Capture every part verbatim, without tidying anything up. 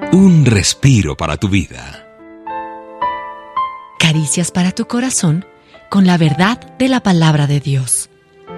Un respiro para tu vida. Caricias para tu corazón con la verdad de la palabra de Dios.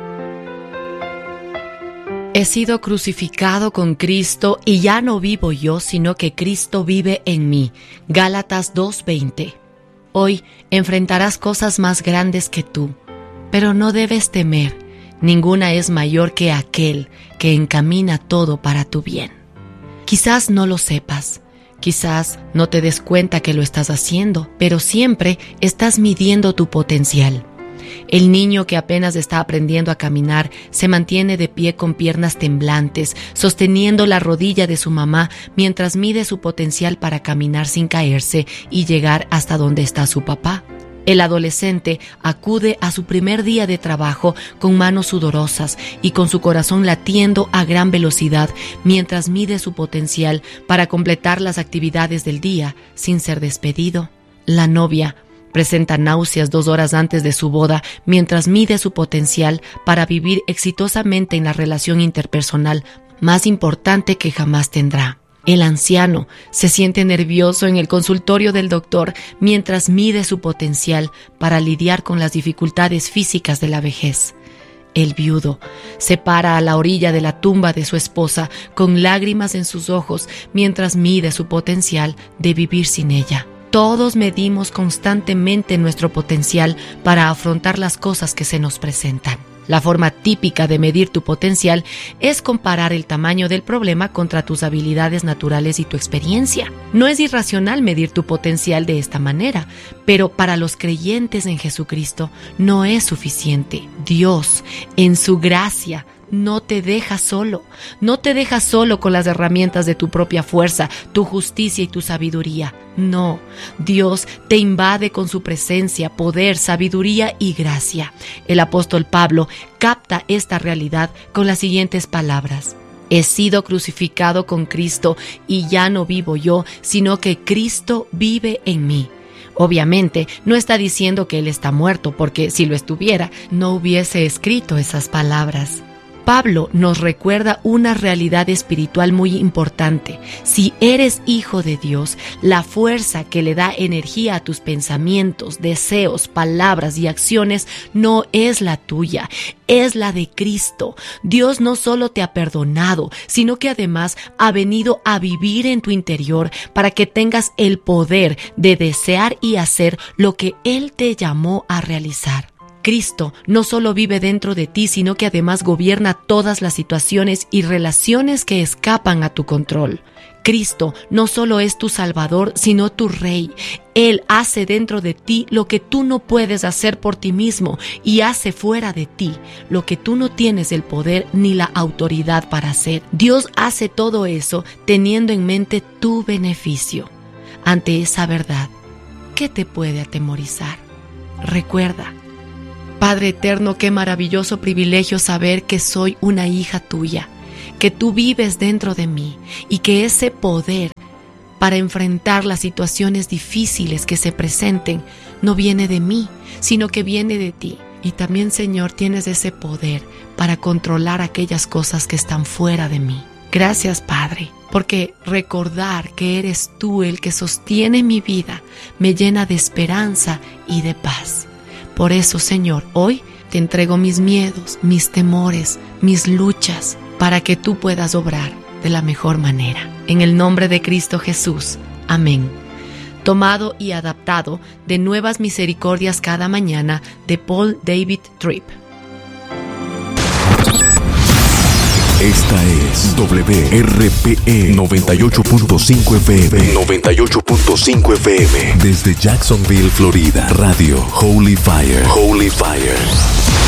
He sido crucificado con Cristo y ya no vivo yo, sino que Cristo vive en mí. Gálatas dos veinte. Hoy enfrentarás cosas más grandes que tú, pero no debes temer. Ninguna es mayor que aquel que encamina todo para tu bien. Quizás no lo sepas, quizás no te des cuenta que lo estás haciendo, pero siempre estás midiendo tu potencial. El niño que apenas está aprendiendo a caminar se mantiene de pie con piernas temblantes, sosteniendo la rodilla de su mamá mientras mide su potencial para caminar sin caerse y llegar hasta donde está su papá. El adolescente acude a su primer día de trabajo con manos sudorosas y con su corazón latiendo a gran velocidad mientras mide su potencial para completar las actividades del día sin ser despedido. La novia presenta náuseas dos horas antes de su boda mientras mide su potencial para vivir exitosamente en la relación interpersonal más importante que jamás tendrá. El anciano se siente nervioso en el consultorio del doctor mientras mide su potencial para lidiar con las dificultades físicas de la vejez. El viudo se para a la orilla de la tumba de su esposa con lágrimas en sus ojos mientras mide su potencial de vivir sin ella. Todos medimos constantemente nuestro potencial para afrontar las cosas que se nos presentan. La forma típica de medir tu potencial es comparar el tamaño del problema contra tus habilidades naturales y tu experiencia. No es irracional medir tu potencial de esta manera, pero para los creyentes en Jesucristo no es suficiente. Dios, en su gracia, no te deja solo. No te deja solo con las herramientas de tu propia fuerza, tu justicia y tu sabiduría. No, Dios te invade con su presencia, poder, sabiduría y gracia. El apóstol Pablo capta esta realidad con las siguientes palabras: He sido crucificado con Cristo y ya no vivo yo, sino que Cristo vive en mí. Obviamente, no está diciendo que Él está muerto, porque si lo estuviera, no hubiese escrito esas palabras. Pablo nos recuerda una realidad espiritual muy importante. Si eres hijo de Dios, la fuerza que le da energía a tus pensamientos, deseos, palabras y acciones no es la tuya, es la de Cristo. Dios no solo te ha perdonado, sino que además ha venido a vivir en tu interior para que tengas el poder de desear y hacer lo que Él te llamó a realizar. Cristo no solo vive dentro de ti, sino que además gobierna todas las situaciones y relaciones que escapan a tu control. Cristo no solo es tu Salvador, sino tu Rey. Él hace dentro de ti lo que tú no puedes hacer por ti mismo y hace fuera de ti lo que tú no tienes el poder ni la autoridad para hacer. Dios hace todo eso teniendo en mente tu beneficio. Ante esa verdad, ¿qué te puede atemorizar? Recuerda, Padre eterno, qué maravilloso privilegio saber que soy una hija tuya, que tú vives dentro de mí y que ese poder para enfrentar las situaciones difíciles que se presenten no viene de mí, sino que viene de ti. Y también, Señor, tienes ese poder para controlar aquellas cosas que están fuera de mí. Gracias, Padre, porque recordar que eres tú el que sostiene mi vida me llena de esperanza y de paz. Por eso, Señor, hoy te entrego mis miedos, mis temores, mis luchas, para que tú puedas obrar de la mejor manera. En el nombre de Cristo Jesús. Amén. Tomado y adaptado de Nuevas Misericordias cada mañana de Paul David Tripp. Esta es W R P E noventa y ocho punto cinco F M. noventa y ocho punto cinco F M. Desde Jacksonville, Florida. Radio Holy Fire. Holy Fire.